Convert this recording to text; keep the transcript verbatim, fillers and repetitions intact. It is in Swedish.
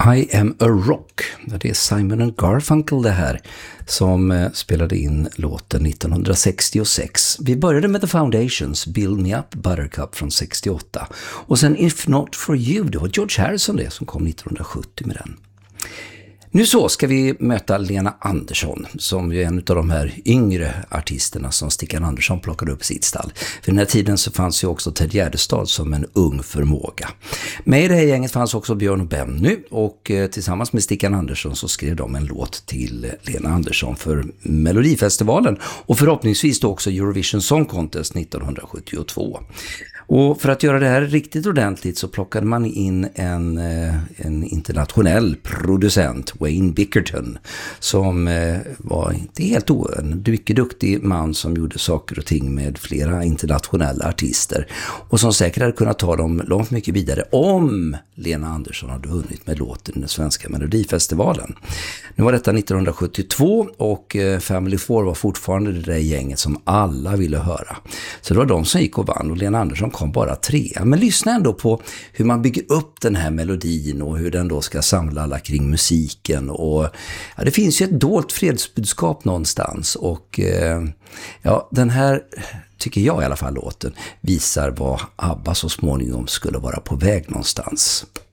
I am a rock. Det är Simon and Garfunkel det här som spelade in låten nittonhundrasextiosex. Vi började med The Foundations, Build Me Up Buttercup från sextioåtta. Och sen If Not For You, det var George Harrison det som kom nittonhundrasjuttio med den. Nu så ska vi möta Lena Andersson som är en av de här yngre artisterna som Stickan Andersson plockade upp sitt stall. För den här tiden så fanns ju också Ted Gärdestad som en ung förmåga. Med i det här gänget fanns också Björn och Benny och eh, tillsammans med Stickan Andersson så skrev de en låt till Lena Andersson för Melodifestivalen och förhoppningsvis då också Eurovision Song Contest nittonhundrasjuttiotvå. Och för att göra det här riktigt ordentligt så plockade man in en, en internationell producent, Wayne Bickerton, som var inte helt o, en mycket duktig man som gjorde saker och ting med flera internationella artister och som säkert hade kunnat ta dem långt mycket vidare om Lena Andersson hade vunnit med låten i den svenska Melodifestivalen. Nu var detta nittonhundrasjuttiotvå och Family Four var fortfarande det där gänget som alla ville höra. Så det var de som gick och vann och Lena Andersson kom bara trea. Men lyssna ändå på hur man bygger upp den här melodin och hur den då ska samla alla kring musiken. Och ja, det finns ju ett dolt fredsbudskap någonstans och eh, ja, den här tycker jag i alla fall låten visar vad ABBA så småningom skulle vara på väg någonstans.